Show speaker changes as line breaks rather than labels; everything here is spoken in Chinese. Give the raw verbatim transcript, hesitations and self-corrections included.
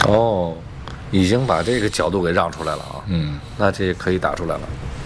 哦，已经把这个角度给让出来了啊。
嗯，
那这可以打出来了。